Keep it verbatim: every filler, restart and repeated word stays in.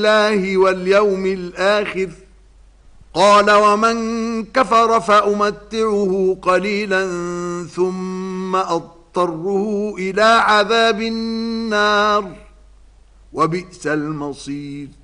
بالله واليوم الآخر قال ومن كفر فأمتعه قليلا ثم أضطره إلى عذاب النار وبئس المصير.